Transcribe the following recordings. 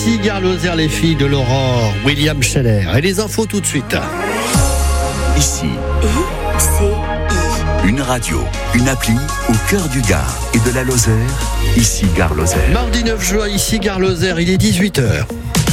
Ici Gare Lozère, les filles de l'Aurore, William Scheller. Et les infos tout de suite. Ici, une radio, une appli au cœur du Gard et de la Lozère. Ici Gare Lozère. Mardi 9 juin, ici Gare Lozère, il est 18h.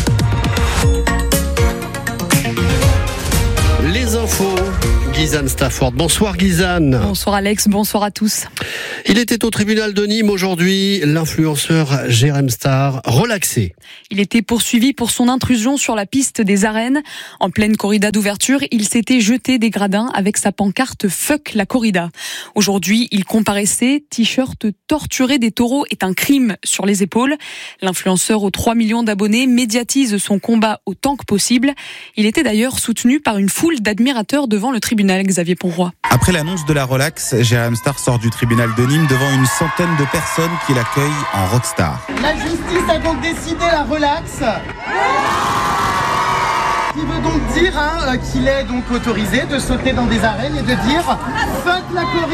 Les infos, Guyzane Stafford. Bonsoir Guyzane. Bonsoir Alex, bonsoir à tous. Il était au tribunal de Nîmes aujourd'hui, l'influenceur Jérém Star, relaxé. Il était poursuivi pour son intrusion sur la piste des arènes. En pleine corrida d'ouverture, il s'était jeté des gradins avec sa pancarte « Fuck la corrida ». Aujourd'hui, il comparaissait, t-shirt torturé des taureaux est un crime sur les épaules. L'influenceur aux 3 millions d'abonnés médiatise son combat autant que possible. Il était d'ailleurs soutenu par une foule d'admirateurs devant le tribunal, Xavier Ponroy. Après l'annonce de la relaxe, Jérém Star sort du tribunal de Nîmes devant une centaine de personnes qui l'accueillent en rockstar. La justice a donc décidé la relaxe. Il veut donc dire qu'il est donc autorisé de sauter dans des arènes et de dire « Fuck la corrida ».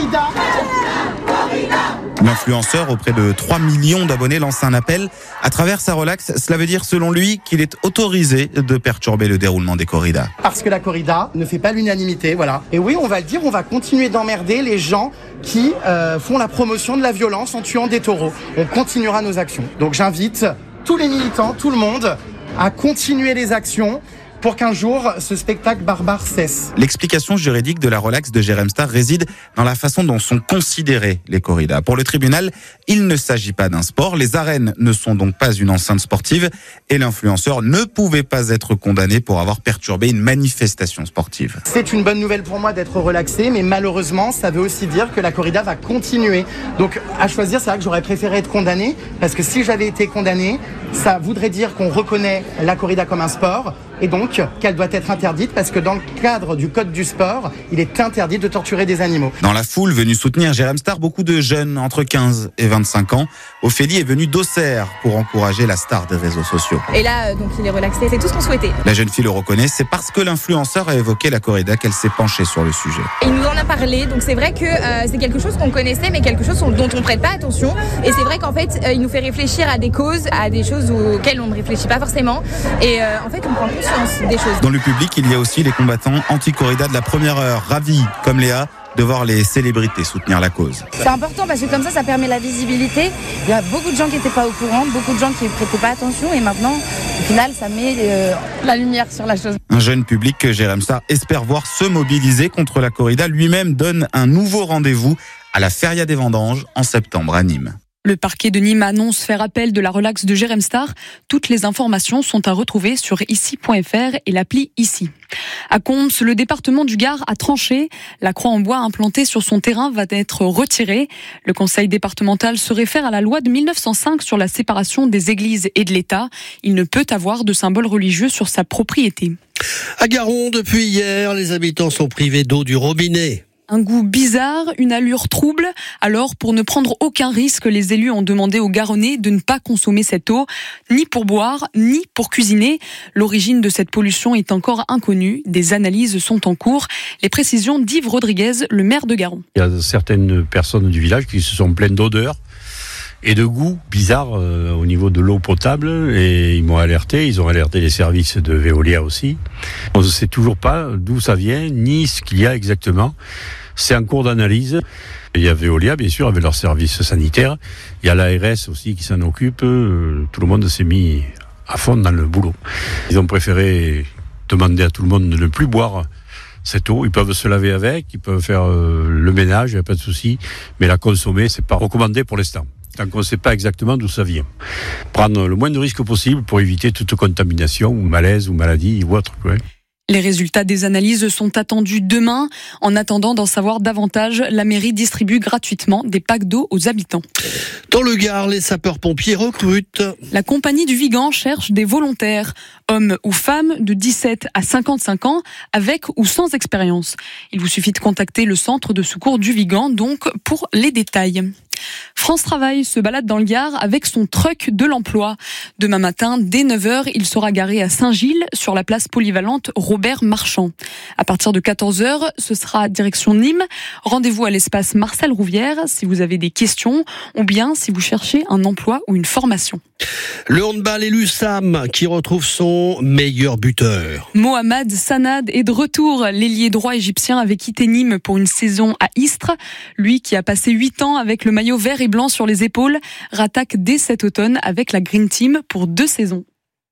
L'influenceur, auprès de 3 millions d'abonnés, lance un appel. À travers sa relaxe, cela veut dire, selon lui, qu'il est autorisé de perturber le déroulement des corridas. Parce que la corrida ne fait pas l'unanimité, voilà. Et oui, on va le dire, on va continuer d'emmerder les gens qui font la promotion de la violence en tuant des taureaux. On continuera nos actions. Donc j'invite tous les militants, tout le monde, à continuer les actions pour qu'un jour, ce spectacle barbare cesse. L'explication juridique de la relaxe de Jérém Star réside dans la façon dont sont considérées les corridas. Pour le tribunal, il ne s'agit pas d'un sport. Les arènes ne sont donc pas une enceinte sportive et l'influenceur ne pouvait pas être condamné pour avoir perturbé une manifestation sportive. C'est une bonne nouvelle pour moi d'être relaxé, mais malheureusement, ça veut aussi dire que la corrida va continuer. Donc, à choisir, c'est vrai que j'aurais préféré être condamné, parce que si j'avais été condamné, ça voudrait dire qu'on reconnaît la corrida comme un sport, et donc qu'elle doit être interdite parce que dans le cadre du code du sport, il est interdit de torturer des animaux. Dans la foule venue soutenir Jérém Star, beaucoup de jeunes entre 15 et 25 ans. Ophélie est venue d'Auxerre pour encourager la star des réseaux sociaux. Et là, donc il est relaxé, c'est tout ce qu'on souhaitait. La jeune fille le reconnaît, c'est parce que l'influenceur a évoqué la corrida qu'elle s'est penchée sur le sujet. Il nous en a parlé, donc c'est vrai que c'est quelque chose qu'on connaissait, mais quelque chose dont on ne prête pas attention. Et c'est vrai qu'en fait, il nous fait réfléchir à des causes, à des choses auxquelles on ne réfléchit pas forcément. Et en fait, on prend conscience des choses. Dans le public, il y a aussi les combattants anti-corrida de la première heure, ravis, comme Léa, de voir les célébrités soutenir la cause. C'est important parce que comme ça permet la visibilité. Il y a beaucoup de gens qui n'étaient pas au courant, beaucoup de gens qui ne prêtaient pas attention et maintenant, au final, ça met la lumière sur la chose. Un jeune public que Jérém Star espère voir se mobiliser contre la corrida lui-même donne un nouveau rendez-vous à la Feria des Vendanges en septembre à Nîmes. Le parquet de Nîmes annonce faire appel de la relaxe de Jérém Star. Toutes les informations sont à retrouver sur ici.fr et l'appli Ici. À Combes, le département du Gard a tranché. La croix en bois implantée sur son terrain va être retirée. Le conseil départemental se réfère à la loi de 1905 sur la séparation des églises et de l'État. Il ne peut avoir de symbole religieux sur sa propriété. À Garon, depuis hier, les habitants sont privés d'eau du robinet. Un goût bizarre, une allure trouble. Alors, pour ne prendre aucun risque, les élus ont demandé aux Garonnais de ne pas consommer cette eau, ni pour boire, ni pour cuisiner. L'origine de cette pollution est encore inconnue. Des analyses sont en cours. Les précisions d'Yves Rodriguez, le maire de Garon. Il y a certaines personnes du village qui se sont plaintes d'odeurs et de goûts bizarres au niveau de l'eau potable et ils m'ont alerté, ils ont alerté les services de Veolia aussi. On ne sait toujours pas d'où ça vient, ni ce qu'il y a exactement. C'est en cours d'analyse. Il y a Veolia, bien sûr, avec leurs services sanitaires. Il y a l'ARS aussi qui s'en occupe. Tout le monde s'est mis à fond dans le boulot. Ils ont préféré demander à tout le monde de ne plus boire cette eau. Ils peuvent se laver avec, ils peuvent faire le ménage, il n'y a pas de souci. Mais la consommer, c'est pas recommandé pour l'instant. Tant qu'on ne sait pas exactement d'où ça vient. Prendre le moins de risques possible pour éviter toute contamination ou malaise ou maladie ou autre. Ouais. Les résultats des analyses sont attendus demain. En attendant d'en savoir davantage, la mairie distribue gratuitement des packs d'eau aux habitants. Dans le Gard, les sapeurs-pompiers recrutent. La compagnie du Vigan cherche des volontaires, hommes ou femmes de 17 à 55 ans, avec ou sans expérience. Il vous suffit de contacter le centre de secours du Vigan, donc, pour les détails. France Travail se balade dans le Gard avec son truck de l'emploi. Demain matin, dès 9h, il sera garé à Saint-Gilles, sur la place polyvalente Robert Marchand. À partir de 14h, ce sera direction Nîmes. Rendez-vous à l'espace Marcel Rouvière si vous avez des questions ou bien si vous cherchez un emploi ou une formation. Le handball et l'USAM qui retrouve son meilleur buteur. Mohamed Sanad est de retour. L'ailier droit égyptien avait quitté Nîmes pour une saison à Istres. Lui qui a passé 8 ans avec le maillot vert et blanc sur les épaules, rattaque dès cet automne avec la Green Team pour 2 saisons.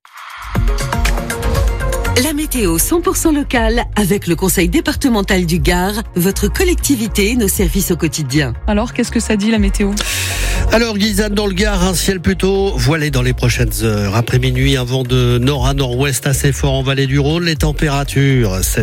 La météo 100% locale avec le conseil départemental du Gard, votre collectivité, nos services au quotidien. Alors, qu'est-ce que ça dit la météo ? Alors, Guisane dans le Gard, un ciel plutôt voilé dans les prochaines heures. Après minuit, un vent de nord à nord-ouest assez fort en vallée du Rhône. Les températures,